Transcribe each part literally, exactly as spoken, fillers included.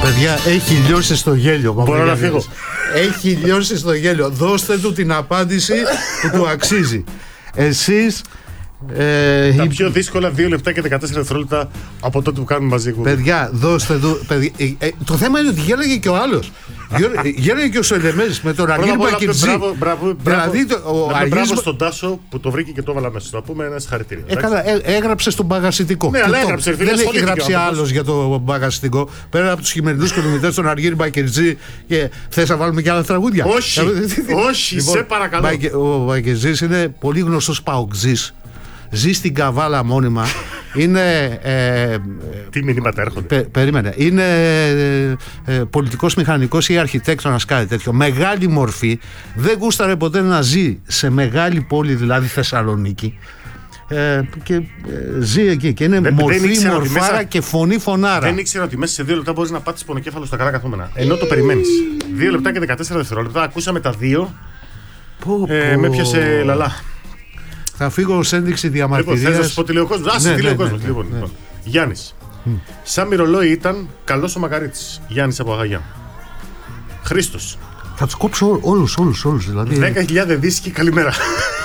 Παιδιά, έχει λιώσει στο γέλιο. Μπορώ να φύγω. Έχει λιώσει στο γέλιο. Δώστε του την απάντηση που του αξίζει. Εσείς. Ε, τα πιο δύσκολα δύο λεπτά και δεκατέσσερα δευτερόλεπτα από τότε που κάνουμε μαζί. Παιδιά, δώστε του. Παιδιά, ε, ε, το θέμα είναι ότι γέλαγε και ο άλλος. Γέλαγε και ο Σολεμέζης με τον Αργύρι Μπακυρτζή. Μπράβο, μπράβο, δηλαδή, το, ο μπράβο, Αργύρης... μπράβο στον Τάσο που το βρήκε και το έβαλα μέσα. Το πούμε ένα συγχαρητήριο. Έκανα, έ, έγραψε στον Παγασιτικό. Ναι, αλλά έγραψε, δεν έχει γράψει άλλος για το Παγασιτικό. Πέρα από τους χειμερινούς κολυμβητές, τον Αργύρι Μπακυρτζή. Και θες να βάλουμε και άλλα τραγούδια. Όχι, όχι, λοιπόν, σε παρακαλώ. Ο Μπακυρτζής είναι πολύ γνωστός παοκτζής. Ζει στην Καβάλα μόνιμα. Είναι. Ε, Τι μηνύματα έρχονται. Πε, περίμενε. Είναι ε, ε, πολιτικός μηχανικός ή αρχιτέκτονας, κάτι τέτοιο. Μεγάλη μορφή. Δεν γούσταρε ποτέ να ζει σε μεγάλη πόλη, δηλαδή Θεσσαλονίκη. Ε, και ε, ζει εκεί. Και είναι δεν, μορφή, δεν μορφάρα μέσα, και φωνή φωνάρα. Δεν ήξερα ότι μέσα σε δύο λεπτά μπορείς να πάτεις πονοκέφαλο στα καλά καθόμενα. Ενώ το περιμένεις. Δύο λεπτά και δεκατέσσερα δευτερόλεπτα. Ακούσαμε τα δύο. Πω, πω. Ε, με πιάσε λαλά. Θα φύγω ως ένδειξη διαμαρτυρίας. Λοιπόν, θες να σου πω τι λέει ο κόσμος. Άσε, ναι, τι λέει ναι, ο κόσμος. ναι, λοιπόν, ναι. λοιπόν. Γιάννης. Mm. Σαν μυρολόι ήταν καλός ο Μακαρίτης. Γιάννης από Αγαγιά. Χρήστος. Θα τους κόψω όλους, όλους, όλους. Δηλαδή... δέκα χιλιάδες δίσκοι, καλημέρα.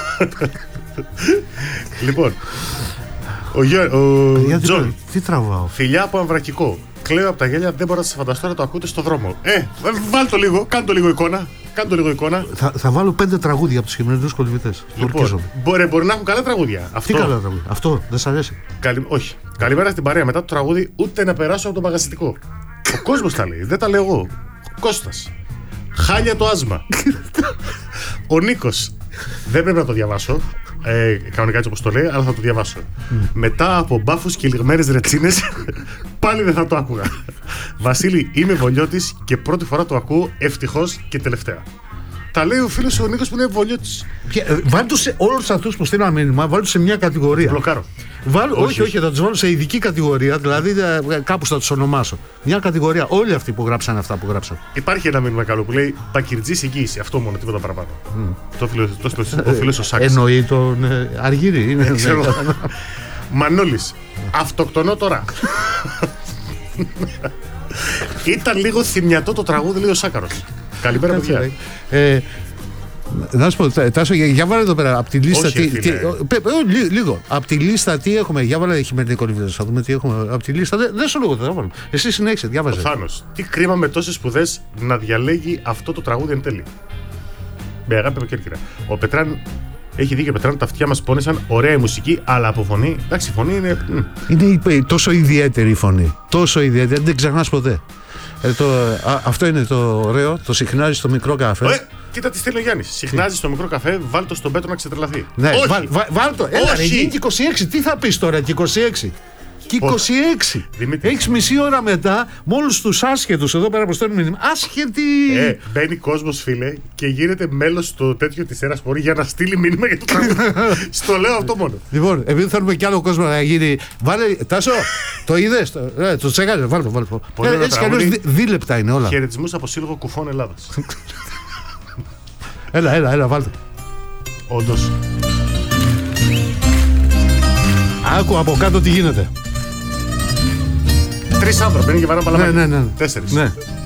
Λοιπόν. Ο, Γιο, ο Παιδιά, Τζον. Τι, τι τραβάω. Φιλιά από Αμβρακικό. Κλαίω από τα γέλια, δεν μπορώ να σας φανταστώ να το ακούτε στο δρόμο. Ε, βάλ το λίγο, κάνε το λίγο εικόνα. Κάνε το λίγο εικόνα. Θα, θα βάλω πέντε τραγούδια από τους χειμερινούς κολυμβητές. Λοιπόν, μπορεί, μπορεί να έχουν καλά τραγούδια. Αυτό. Τι καλά τραγούδια. Αυτό δεν σ' αρέσει. Καλη... Όχι. Καλημέρα στην παρέα. Μετά το τραγούδι, ούτε να περάσω από το μαγαζιτικό. Ο κόσμος τα λέει. Δεν τα λέω εγώ. Κώστας. Χάλια το άσμα. Ο Νίκος. Δεν πρέπει να το διαβάσω. Ε, κανονικά έτσι όπως το λέει, αλλά θα το διαβάσω. Mm. Μετά από μπάφους και λιγμένες ρετσίνες, πάλι δεν θα το άκουγα. Βασίλη, είμαι Βολιώτης και πρώτη φορά το ακούω ευτυχώς και τελευταία. Τα λέει ο φίλος ο Νίκος που είναι Βολιώτης. Βάλτε τους σε όλους αυτούς που στείλουν μήνυμα, βάλτε τους σε μια κατηγορία. Μπλοκάρω. Βάλ, όχι, όχι, όχι, θα τους βάλω σε ειδική κατηγορία, δηλαδή κάπου θα τους ονομάσω. Μια κατηγορία, όλοι αυτοί που γράψαν αυτά που γράψαν. Υπάρχει ένα μήνυμα καλό που λέει Μπακυρτζής εγγύηση. Αυτό μόνο, τίποτα παραπάνω. Mm. Το φίλο το, το, το, φίλος ο Σάκης. Εννοεί τον ε, Αργύρι, είναι. Μανώλης. Αυτοκτονώ τώρα. Ήταν λίγο θυμιατό το τραγούδι, λέει ο Σάκαρος. Καλημέρα, παιδιά. Ε, να σου πω, Τάσο, για βάλε εδώ πέρα από τη λίστα. Όχι, τι, τι, πέ, πέ, λί, λίγο. Από τη λίστα τι έχουμε. Για βάλε χειμερινή κολυμβητές. Θα δούμε τι έχουμε. Από τη λίστα. Δεν, δεν σου λόγω, θα βάλουμε. Εσύ συνέχισε, διάβαζε. Ο Θάνος. Τι κρίμα με τόσες σπουδές να διαλέγει αυτό το τραγούδι εν τέλει. Με αγάπη από Κέρκυρα. Ο Πετράν. Έχει δίκιο, Πετράν, τα αυτιά μας πόνεσαν. Ωραία η μουσική, αλλά από φωνή. Εντάξει, η φωνή είναι. Είναι τόσο ιδιαίτερη η φωνή. Τόσο ιδιαίτερη, δεν ξεχνάς ποτέ. Ε, το, α, αυτό είναι το ωραίο. Το συχνάζει στο μικρό καφέ. Ε, κοίτα τι στέλνει ο Γιάννης. Συχνάζει στο μικρό καφέ, βάλ το στον Πέτρο να ξετρελαθεί. Ναι, όχι. Βάλ, βάλ, βάλ το. Έλα, ρε, γίνει και είκοσι έξι. Τι θα πεις τώρα, και είκοσι έξι. Και είκοσι έξι. Έχεις μισή ώρα μετά, με όλους τους άσχετους εδώ πέρα που στέλνουν μήνυμα. Άσχετοι! Ε, μπαίνει κόσμος, φίλε, και γίνεται μέλος στο τέτοιο της Έρας Χωρί για να στείλει μήνυμα για το τραγούδι. Στο λέω αυτό μόνο. Λοιπόν, επειδή θέλουμε κι άλλο κόσμο να γίνει. Βάλε, Τάσο, το είδες. Το, ε, το τσεκάζε, βάλε το. Βάλε το. Ε, έτσι κι αλλιώς δίλεπτα είναι όλα. Χαιρετισμούς από Σύλλογο Κουφών Ελλάδας. Έλα, έλα, έλα, βάλτε. Όντως. Άκου από κάτω τι γίνεται. Τρεις άνθρωποι είναι και βαρά παλαμάκια. Ναι, ναι, ναι. Τέσσερις. Ναι.